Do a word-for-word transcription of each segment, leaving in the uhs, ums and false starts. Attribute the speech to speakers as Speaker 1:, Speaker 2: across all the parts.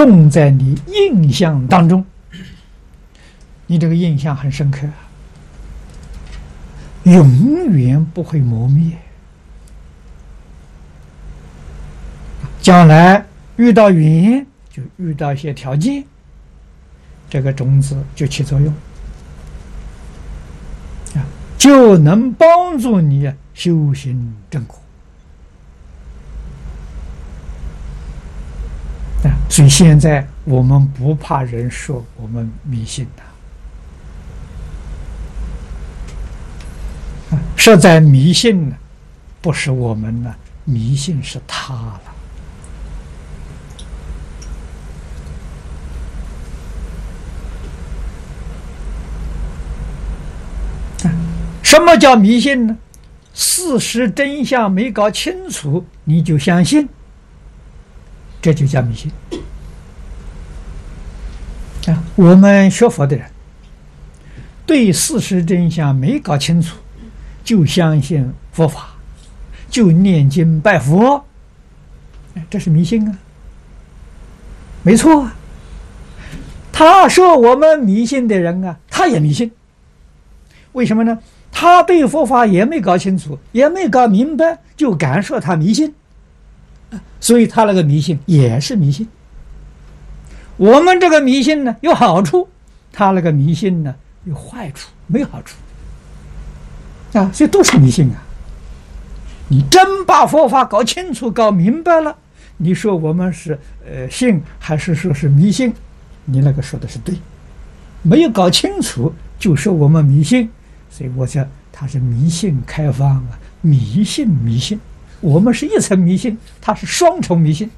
Speaker 1: 种在你印象当中，你这个印象很深刻，永远不会磨灭。将来遇到缘，就遇到一些条件，这个种子就起作用，啊，就能帮助你修行正果。啊，所以现在我们不怕人说我们迷信的，啊，实在迷信呢，不是我们呢，迷信是他了。什么叫迷信呢？事实真相没搞清楚，你就相信，这就叫迷信。啊，我们学佛的人，对事实真相没搞清楚，就相信佛法，就念经拜佛，这是迷信啊，没错啊。他说我们迷信的人啊，他也迷信，为什么呢？他对佛法也没搞清楚，也没搞明白，就敢说他迷信，所以他那个迷信也是迷信。我们这个迷信呢有好处，他那个迷信呢有坏处，没好处啊，所以都是迷信啊。你真把佛法搞清楚、搞明白了，你说我们是呃信还是说是迷信？你那个说的是对，没有搞清楚就说我们迷信。所以我讲他是迷信开放啊，迷信迷信，我们是一层迷信，他是双重迷信。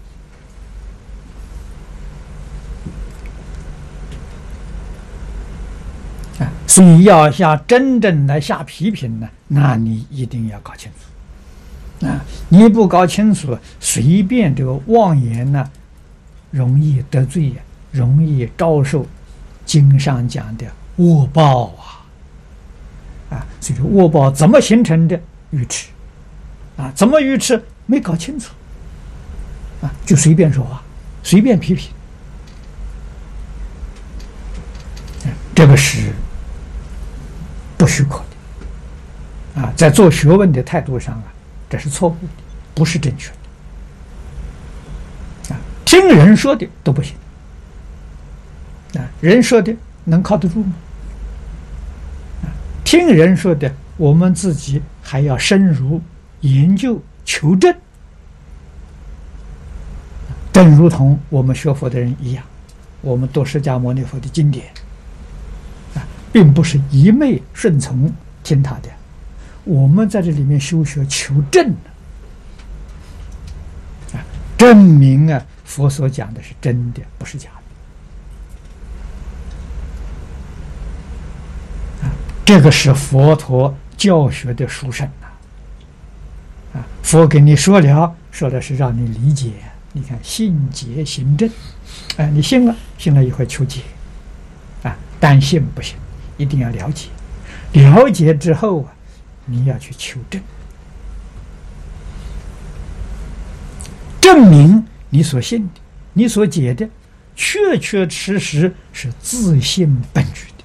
Speaker 1: 啊，所以要下真正的下批评呢，那你一定要搞清楚啊！你不搞清楚，随便这个妄言呢，容易得罪，容易遭受经上讲的恶报啊！啊，所以说恶报怎么形成的？愚痴啊，怎么愚痴？没搞清楚啊，就随便说话，随便批评，啊，这个是不许可的啊，在做学问的态度上啊，这是错误的，不是正确的啊。听人说的都不行啊，人说的能靠得住吗？听人说的，我们自己还要深入研究求证，正如同我们学佛的人一样，我们读释迦牟尼佛的经典啊，并不是一昧顺从听他的，我们在这里面修学求证啊，证明啊佛所讲的是真的，不是假的。这个是佛陀教学的殊胜啊！啊，佛给你说了，说的是让你理解。你看，信解行证，啊，你信了，信了以后求解，啊，单信不行，一定要了解。了解之后啊，你要去求证，证明你所信的、你所解的，确确实实是自信本具的。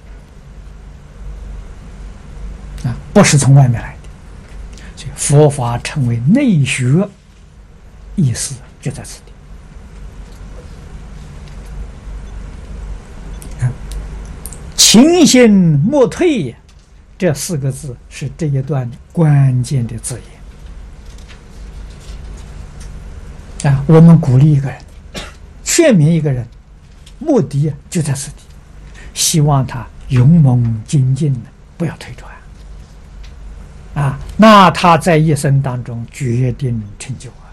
Speaker 1: 啊，不是从外面来的，所以佛法称为内学，意思就在此地。啊，勤心莫退，这四个字是这一段关键的字眼。啊，我们鼓励一个人，劝勉一个人，目的就在此地，希望他勇猛精进的，不要退转。啊，那他在一生当中决定成就啊！